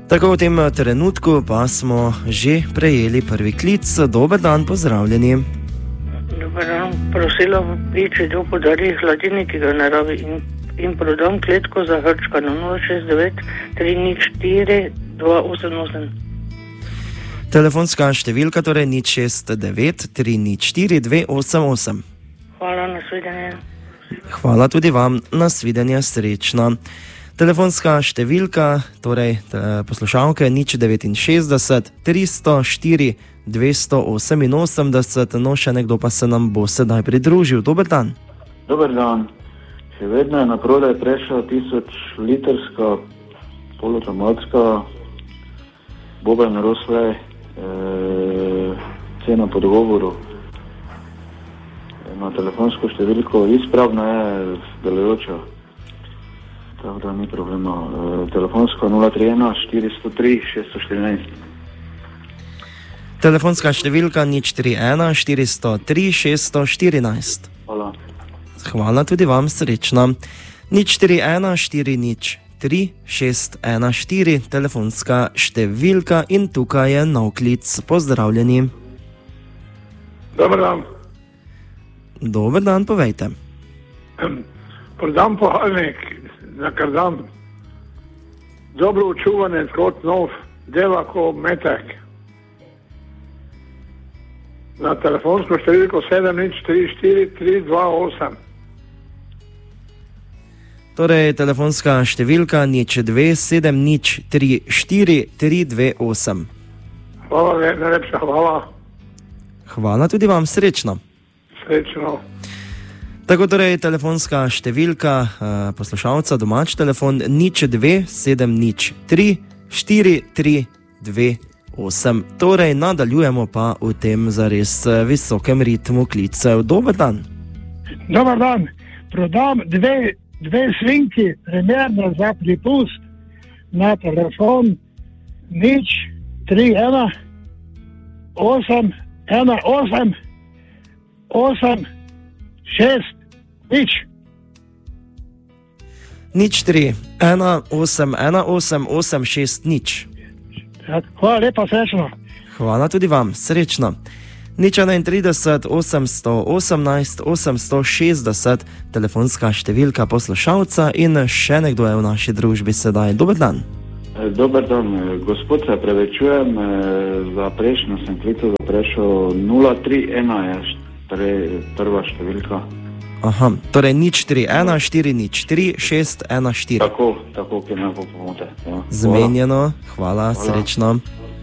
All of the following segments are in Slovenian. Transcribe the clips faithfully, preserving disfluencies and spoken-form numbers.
Tako v tem trenutku pa smo že prejeli prvi klic. Dober dan, pozdravljeni. Dober dan, prosila bi, če do podari hladilnik, ki ga naravi in, in prodam kletko za hrčka na nula šest devet tri nič štiri dva osem osem. Telefonska številka torej nič šest devet tri nič štiri dve osem osem. Hvala, nasvidenje. Hvala tudi vam, nasvidenje, srečno. Telefonska številka, torej poslušalke nič devetinšestdeset tristo štiri dvesto oseminosemdeset, no še nekdo pa se nam bo sedaj pridružil. Dober dan. Dober dan. Še vedno je na prodaj prešla tisoč litrska polotomatska boben roslej, e, cena po dogovoru. Na telefonsko številko izpravna je delujoča. Tako da ni problema. E, telefonsko nula tri ena štiri nula tri šest jedna štiri. Telefonska številka nič tri ena štiri nula tri šest jedna štiri. Hvala. Hvala tudi vam, srečno. nič tri ena štiri nič tri šest jedna štiri, telefonska številka in tukaj je nov klic. Pozdravljeni. Dobar dan. Dober dan, povejte. Prodam pohalnik na kardan. Dobro učuvanec kot nov, dela ko metek. Na telefonsko številko sedem nič tri štiri tri dva osem. Torej, telefonska številka nič dve sedem nič tri štiri tri dve osem. Hvala, najlepša hvala. Hvala tudi vam, srečno. Srečno. Tako torej, telefonska številka uh, poslušalca, domač telefon nič dve sedem nič tri štiri tri dve osem. Torej, nadaljujemo pa v tem zares visokem ritmu klicev. Dober dan. Dobar dan. Prodam dve, dve svinki, primerno za pripust, na telefon nič tri ena osem ena osem osem šest nič. Nič tri ena osem ena osem osem šest nič. Hvala lepa, srečno. Hvala tudi vam, srečno. nič enaintrideset osemsto osemnajst osemsto šestdeset, telefonska številka poslušalca in še nekdo je v naši družbi sedaj. Dober dan. Dober dan, gospod, se prevečujem, za prejšnjo sem klical za prešel nula tri ena je prva številka. Aha, torej nič tri ena štiri nič tri šest ena štiri. Tako, tako, ki me bo pomote. Ja. Zmenjeno, hvala, hvala, srečno.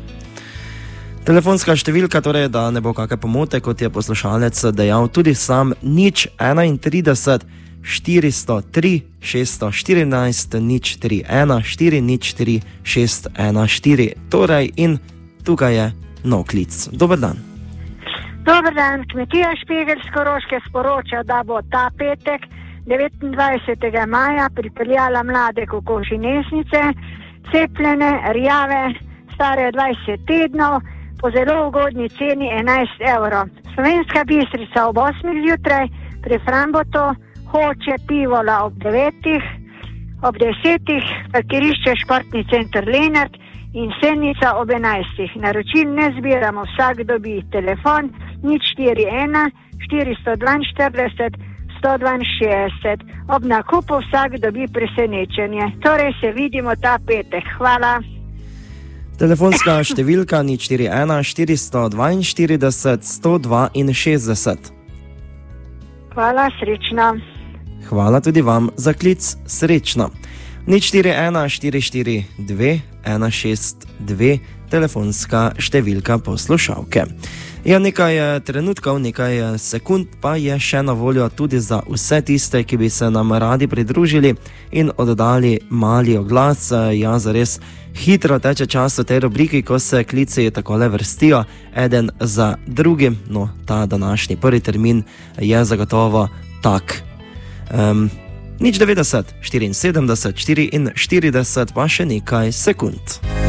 Telefonska številka, torej, da ne bo kakšne pomote, kot je poslušalec dejal tudi sam, nič enaintrideset štiristo tri šeststo štirinajst nič tri ena štiri nič tri šest ena štiri. Torej, in tukaj je nov klic. Dober dan. Dober dan, kmetija Špegelsko-Roške sporoča, da bo ta petek devetindvajsetega maja pripeljala mlade kokoši nesnice, cepljene, rjave, stare dvajset tednov, po zelo ugodni ceni enajst evrov. Slovenska Bistrica ob osmih zjutraj, pri Frambotu, Hoče Pivola ob devetih, ob desetih, parkirišče Športni center Lenart in Senica ob enajstih. Naročil ne zbiramo, vsak dobi telefon nič štiri ena štiristo dvainštirideset sto dvainšestdeset. Ob nakupu vsak dobi presenečenje. Torej se vidimo ta petek. Hvala. Telefonska številka nič štiri ena štiristo dvainštirideset sto dvainšestdeset. Hvala, srečno. Hvala tudi vam za klic, srečno. nič štiri ena štiri štiri dve ena šest dve, telefonska številka poslušalke. Ja, nekaj trenutkov, nekaj sekund pa je še na voljo tudi za vse tiste, ki bi se nam radi pridružili in oddali mali oglas. Ja, zares hitro teče čas v tej rubriki, ko se klici takole vrstijo, eden za drugim. No, ta današnji prvi termin je zagotovo tak. Um, nič devetdeset štiriinsedemdeset štiriinštirideset pa še nekaj sekund.